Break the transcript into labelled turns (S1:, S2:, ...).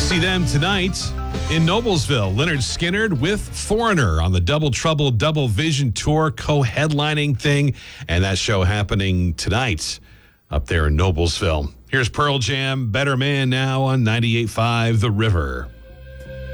S1: See them tonight in Noblesville. Leonard Skinnard with Foreigner on the Double Trouble Double Vision Tour co-headlining thing. And that show happening tonight up there in Noblesville. Here's Pearl Jam, Better Man now on 98.5 The River.